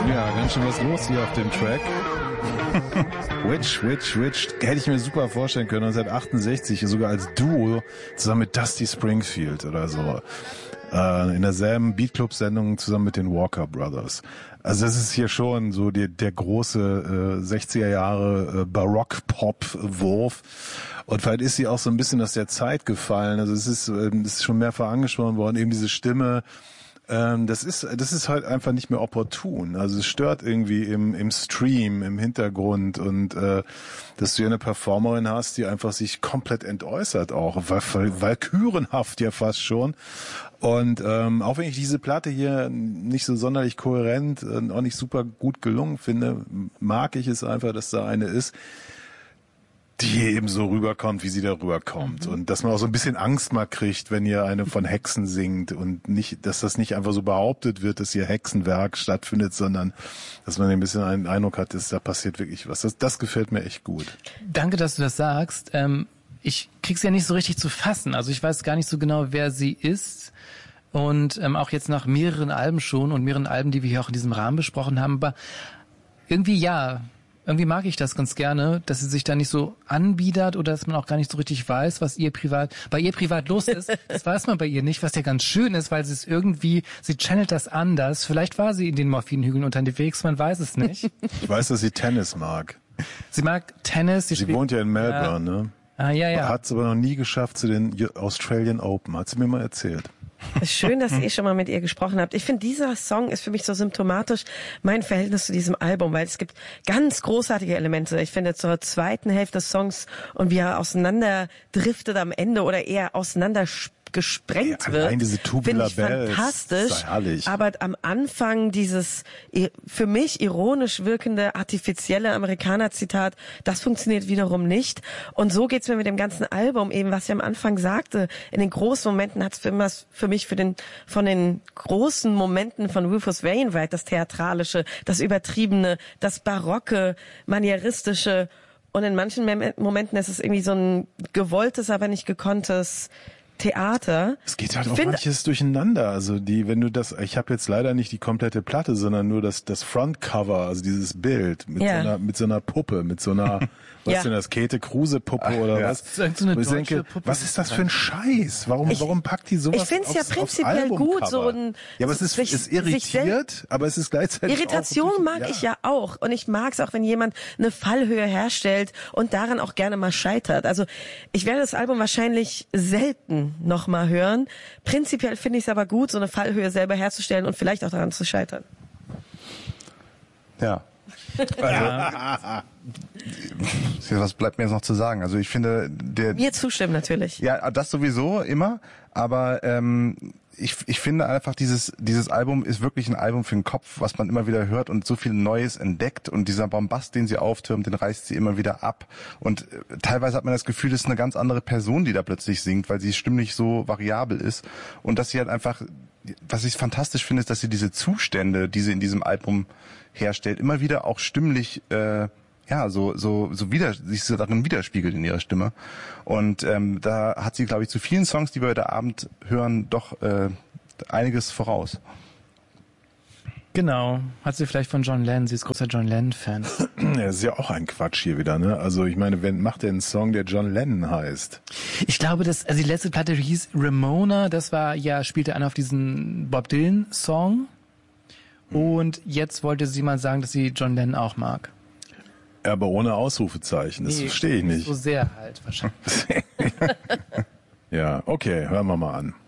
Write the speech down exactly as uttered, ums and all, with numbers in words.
Ja, ganz schön was los hier auf dem Track. Witch, Witch, Witch, hätte ich mir super vorstellen können, neunzehnhundertachtundsechzig, sogar als Duo zusammen mit Dusty Springfield oder so. Äh, in derselben Beatclub-Sendung zusammen mit den Walker Brothers. Also das ist hier schon so die, der große äh, sechziger Jahre äh, Barock-Pop-Wurf. Und vielleicht ist sie auch so ein bisschen aus der Zeit gefallen. Also es ist, äh, es ist schon mehrfach angesprochen worden, eben diese Stimme. Ähm, das ist, das ist halt einfach nicht mehr opportun. Also es stört irgendwie im, im Stream, im Hintergrund und äh, dass du hier eine Performerin hast, die einfach sich komplett entäußert auch, walkürenhaft ja fast schon. Und ähm, auch wenn ich diese Platte hier nicht so sonderlich kohärent und auch nicht super gut gelungen finde, mag ich es einfach, dass da eine ist, die eben so rüberkommt, wie sie da rüberkommt. Mhm. Und dass man auch so ein bisschen Angst mal kriegt, wenn hier eine von Hexen singt und nicht, dass das nicht einfach so behauptet wird, dass hier Hexenwerk stattfindet, sondern dass man ein bisschen einen Eindruck hat, dass da passiert wirklich was. Das, das gefällt mir echt gut. Danke, dass du das sagst. Ähm, ich krieg's ja nicht so richtig zu fassen. Also ich weiß gar nicht so genau, wer sie ist. Und ähm, auch jetzt nach mehreren Alben schon und mehreren Alben, die wir hier auch in diesem Rahmen besprochen haben, aber irgendwie ja, irgendwie mag ich das ganz gerne, dass sie sich da nicht so anbiedert oder dass man auch gar nicht so richtig weiß, was ihr privat, bei ihr privat los ist. Das weiß man bei ihr nicht, was ja ganz schön ist, weil sie es irgendwie, sie channelt das anders. Vielleicht war sie in den Morphinhügeln unterwegs, man weiß es nicht. Ich weiß, dass sie Tennis mag. Sie mag Tennis. Sie, sie wohnt ja in Melbourne, ja. ne? Ah, ja, ja. Hat es aber noch nie geschafft zu den Australian Open, hat sie mir mal erzählt. Es ist schön, dass ihr schon mal mit ihr gesprochen habt. Ich finde, dieser Song ist für mich so symptomatisch mein Verhältnis zu diesem Album, weil es gibt ganz großartige Elemente. Ich finde, zur zweiten Hälfte des Songs und wie er auseinanderdriftet am Ende oder eher auseinander gesprengt ja, wird, finde ich fantastisch. Aber am Anfang dieses für mich ironisch wirkende, artifizielle Amerikaner-Zitat, das funktioniert wiederum nicht. Und so geht's mir mit dem ganzen Album eben, was ich am Anfang sagte. In den großen Momenten hat's für, für mich für den von den großen Momenten von Rufus Wainwright das Theatralische, das Übertriebene, das Barocke, Manieristische. Und in manchen Momenten ist es irgendwie so ein gewolltes, aber nicht gekonntes Theater. Es geht halt auch manches durcheinander. Also die, wenn du das, ich habe jetzt leider nicht die komplette Platte, sondern nur das das Frontcover, also dieses Bild mit ja. so einer mit so einer Puppe, mit so einer was ja. ist denn das, Käthe Kruse Puppe Ach, oder ja. was? So eine ich denke, Puppe, was ist das für ein Scheiß? Warum ich, warum packt die sowas? Ich finde es ja prinzipiell gut, so ein ja, aber es ist, sich, ist irritiert, aber es ist gleichzeitig Irritation auch, mag ja. ich ja auch und ich mag es auch, wenn jemand eine Fallhöhe herstellt und daran auch gerne mal scheitert. Also ich werde das Album wahrscheinlich selten noch mal hören. Prinzipiell finde ich es aber gut, so eine Fallhöhe selber herzustellen und vielleicht auch daran zu scheitern. Ja. Also, was bleibt mir jetzt noch zu sagen? Also ich finde, der mir zustimmen natürlich. Ja, das sowieso immer, aber ähm, ich ich finde einfach dieses dieses Album ist wirklich ein Album für den Kopf, was man immer wieder hört und so viel Neues entdeckt und dieser Bombast, den sie auftürmt, den reißt sie immer wieder ab und äh, teilweise hat man das Gefühl, das ist eine ganz andere Person, die da plötzlich singt, weil sie stimmlich so variabel ist und dass sie halt einfach, was ich fantastisch finde, ist, dass sie diese Zustände, die sie in diesem Album herstellt, immer wieder auch stimmlich äh, ja, so so so wieder sich so darin widerspiegelt in ihrer Stimme. Und ähm, da hat sie, glaube ich, zu vielen Songs, die wir heute Abend hören, doch äh, einiges voraus. Genau. Hat sie vielleicht von John Lennon, sie ist großer John Lennon-Fan. Ja, das ist ja auch ein Quatsch hier wieder, ne? Also ich meine, wer macht denn einen Song, der John Lennon heißt? Ich glaube, dass also die letzte Platte hieß Ramona, das war ja, spielte einer auf diesen Bob Dylan-Song. Und jetzt wollte sie mal sagen, dass sie John Lennon auch mag. Aber ohne Ausrufezeichen, das nee, verstehe ich nicht. So sehr halt wahrscheinlich. Ja, okay, hören wir mal an.